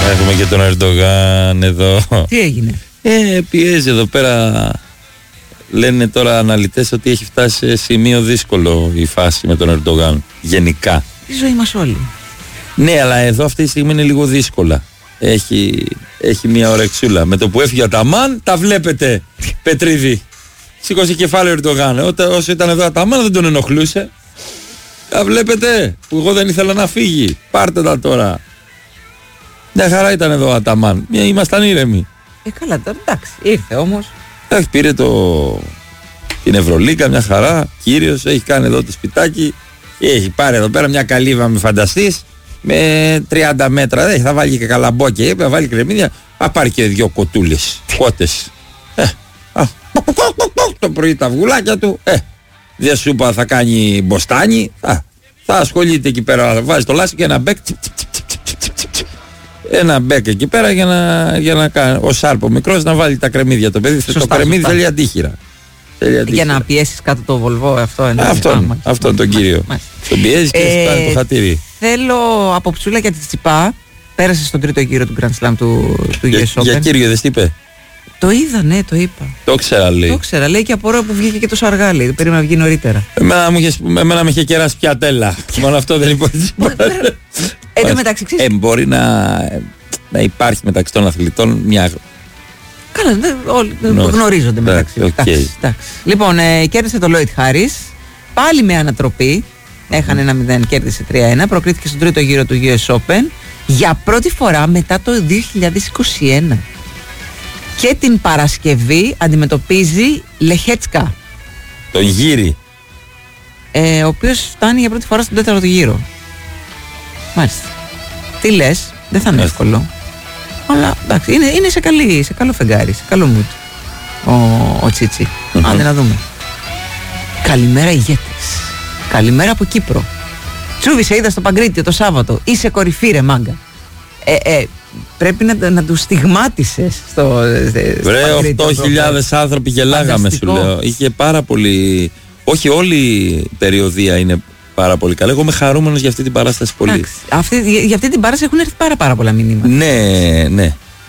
Έχουμε και τον Ερντογάν εδώ. Τι έγινε? Πιέζει εδώ πέρα. Λένε τώρα αναλυτές ότι έχει φτάσει σε σημείο δύσκολο η φάση με τον Ερντογάν. Γενικά. Η ζωή μας όλοι. Ναι, αλλά εδώ αυτή τη στιγμή είναι λίγο δύσκολα. Έχει μια ωρεξούλα. Με το που έφυγε ο Αταμάν, τα βλέπετε, Πετρίδη. Σήκωσε κεφάλαιο ο Ερντογάν. Όσο ήταν εδώ ο Αταμάν δεν τον ενοχλούσε. Τα βλέπετε, που εγώ δεν ήθελα να φύγει. Πάρτε τα τώρα. Μια χαρά ήταν εδώ ο Αταμάν. Ήμασταν ήρεμοι. Καλά, εντάξει, ήρθε όμως. Εντάξει, πήρε την Ευρωλίγκα, μια χαρά. Κύριος, έχει κάνει εδώ το σπιτάκι. Έχει πάρει εδώ πέρα μια καλύβα, με φανταστείς, με 30 μέτρα. Δεν θα βάλει και καλαμπόκια, θα βάλει κρεμμύδια. Θα πάρει και 2 κοτούλες, κότες. Το πρωί τα αυγουλάκια του. Δεν σου είπα θα κάνει μποστάνι. Θα ασχολείται εκεί πέρα, θα βάζει το λάστιχο και ένα μπέκ. Ένα μπέκ εκεί πέρα για να κάνει ο Σάρπο μικρός να βάλει τα κρεμμύδια. Το παιδί, το κρεμμύδι θέλει αντίχειρα. Για να πιέσεις κάτω το Βολβό, αυτό είναι. Αυτόν τον κύριο. Τον πιέζει και σου κάνει το χατήρι. Θέλω από ψούλα για τη Τσιπά. Πέρασε στον τρίτο γύρο του Grand Slam του US Open. Για κύριο δεν είπε. Το είδα, ναι, το είπα. Το ξέρα, λέει. Το ξέρα, λέει, και απορώ που βγήκε και τόσο αργά, λέει. Περίμενα να βγει νωρίτερα. Εμένα με είχε κεράσει πιατέλα. Μόνο αυτό δεν υπάρχει. Εν τω μεταξύ, μπορεί να υπάρχει μεταξύ των αθλητών μια. Καλά, όλοι γνωρίζονται μεταξύ. Λοιπόν, κέρδισε το Lloyd Harris. Πάλι με ανατροπή. Έχανε 1-0, κέρδισε 3-1. Προκρίθηκε στον τρίτο γύρο του US Open για πρώτη φορά μετά το 2021. Και την Παρασκευή αντιμετωπίζει Λεχέτσκα. Τον γύρι. Ο οποίος φτάνει για πρώτη φορά στον τέταρτο γύρο. Μάλιστα. Τι λες, δεν θα είναι εύκολο. Αλλά εντάξει, είναι σε καλό φεγγάρι, σε καλό mood ο Τσίτσι. Άντε να δούμε. Καλημέρα ηγέτες. Καλημέρα από Κύπρο. Τσούβι, σε είδα στο Παγκρίτιο το Σάββατο. Είσαι κορυφή, ρε μάγκα. Πρέπει να τους στιγμάτισες στο βρε, 8.000 άνθρωποι γελάγαμε, σου λέω. Είχε πάρα πολύ. Όχι, όλη η περιοδία είναι πάρα πολύ καλή. Εγώ είμαι χαρούμενος για αυτή την παράσταση πολύ. Για αυτή την παράσταση έχουν έρθει πάρα πολλά μηνύματα. Ναι.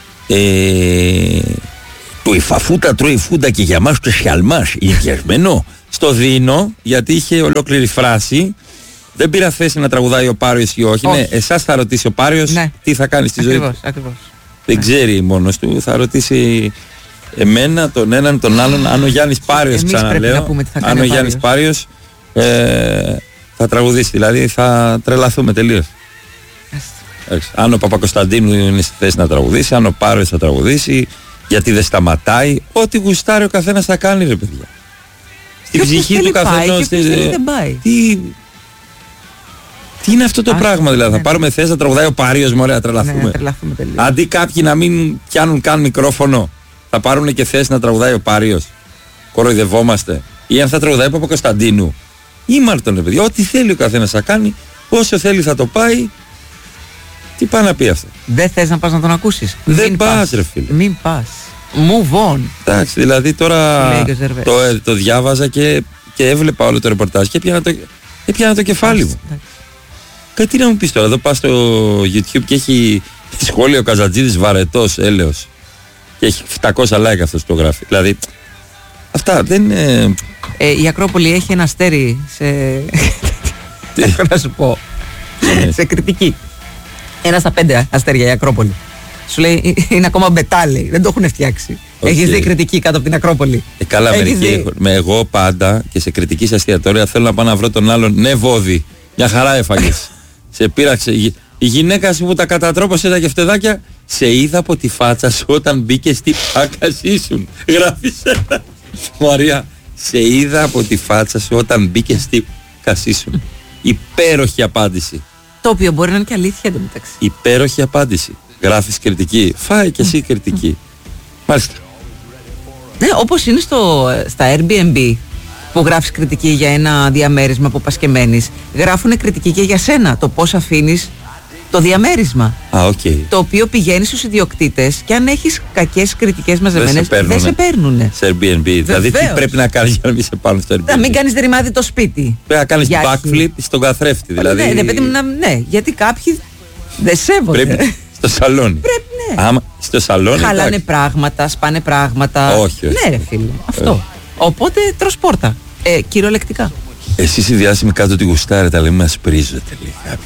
Το υφαφούτα τρώει φούντα και για μας το σιαλμάς. Ιδιασμένο. Στο δίνω, γιατί είχε ολόκληρη φράση. Δεν πήρα θέση να τραγουδάει ο Πάριος ή όχι. Ναι, εσάς θα ρωτήσει ο Πάριος τι θα κάνει στη ζωή του. Ακριβώς. Δεν ξέρει μόνος του. Θα ρωτήσει εμένα, τον έναν, τον άλλον. Αν ο Γιάννης Πάριος, ξαναλέω, αν ο Γιάννης Πάριος θα τραγουδήσει. Δηλαδή θα τρελαθούμε τελείως. Αν ο Παπακοσταντίνου είναι στη θέση να τραγουδήσει, αν ο Πάριος θα τραγουδήσει, γιατί δεν σταματάει. Ό,τι γουστάρει ο καθένας θα κάνει, ρε παιδιά. Στην ψυχή του καθενός. Τι είναι αυτό το πράγμα, δηλαδή? Θα πάρουμε θέση να τραγουδάει ο Πάριος, μωρέ, να τρελαθούμε. Αντί κάποιοι να μην πιάνουν καν μικρόφωνο, θα πάρουν και θέση να τραγουδάει ο Πάριος. Κοροϊδευόμαστε. Ή αν θα τραγουδάει ο Παπακοσταντίνου. Ή Μάρτον, ρε παιδιά. Ό,τι θέλει ο καθένας θα κάνει, όσο θέλει θα το πάει. Τι πάει να πει αυτό? Δεν θες να πας να τον ακούσεις? Δεν πας, ρε φίλε. Μην πας. Move on. Εντάξει, δηλαδή τώρα το διάβαζα και έβλεπα όλο το ρεπορτάζ και έπιανα το κεφάλι μου. Κάτι να μου πεις τώρα, εδώ πας στο YouTube και έχει σχόλιο Καζατζίδης βαρετός, έλεος. Και έχει 700 like αυτός που το γράφει. Δηλαδή, αυτά δεν είναι. Η Ακρόπολη έχει ένα αστέρι σε. Έχω να σου πω. Σε κριτική. 1 στα 5 αστέρια η Ακρόπολη. Σου λέει είναι ακόμα μπετά, λέει. Δεν το έχουν φτιάξει. Έχεις δει κριτική κάτω από την Ακρόπολη? Καλά, μερικοί. Εγώ πάντα και σε κριτική σε εστιατόρια θέλω να πάω να βρω τον άλλον. Ναι, βόδι. Μια χαρά έφαγες. Σε πείραξε. Η γυναίκα σου που τα κατατρόπωσε τα κεφτεδάκια, σε είδα από τη φάτσα σου όταν μπήκε στη πάκασή σου. Γράφεις ένα. Μαρία, σε είδα από τη φάτσα σου όταν μπήκε στη πάκασή σου. Υπέροχη απάντηση. Το οποίο μπορεί να είναι και αλήθεια εντωμεταξύ. Υπέροχη απάντηση. Γράφεις κριτική. Φάει και εσύ κριτική. Μάλιστα. Ναι, όπως είναι στα Airbnb που γράφεις κριτική για ένα διαμέρισμα που πας και μένεις, γράφουν κριτική και για σένα, το πώς αφήνεις το διαμέρισμα. Το οποίο πηγαίνει στους ιδιοκτήτες και αν έχεις κακές κριτικές μαζεμένες, δεν σε παίρνουνε. Σε Airbnb. Δηλαδή τι πρέπει να κάνεις για να μην σε πάρουν στο Airbnb? Να μην κάνεις ρημάδι το σπίτι. Πρέπει να κάνεις backflip στον καθρέφτη. Δηλαδή. Ναι, γιατί κάποιοι δεν σέβονται. Στο σαλόνι. Πρέπει, ναι. Άμα στο σαλόνι. Χαλάνε εντάξει. πράγματα, σπάνε πράγματα. Όχι, όχι. Ναι, ρε φίλε. Αυτό. Οπότε τρως πόρτα. Κυριολεκτικά. Εσείς οι διάσημοι κάτω τη γουστάρετε, αλλά μην μας πρίζετε λίγα.